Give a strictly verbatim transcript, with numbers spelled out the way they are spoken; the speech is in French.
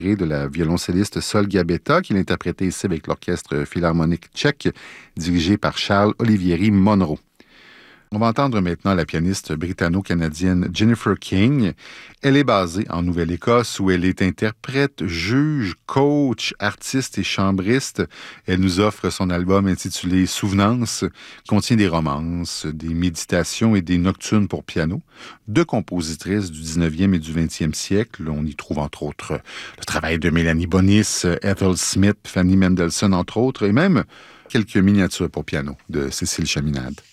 de la violoncelliste Sol Gabetta, qu'il a interprété ici avec l'Orchestre philharmonique tchèque, dirigé par Charles Olivieri Monroe. On va entendre maintenant la pianiste britanno-canadienne Jennifer King. Elle est basée en Nouvelle-Écosse où elle est interprète, juge, coach, artiste et chambriste. Elle nous offre son album intitulé Souvenance, contient des romances, des méditations et des nocturnes pour piano de compositrices du dix-neuvième et du vingtième siècle. On y trouve entre autres le travail de Mélanie Bonis, Ethel Smith, Fanny Mendelssohn entre autres, et même quelques miniatures pour piano de Cécile Chaminade.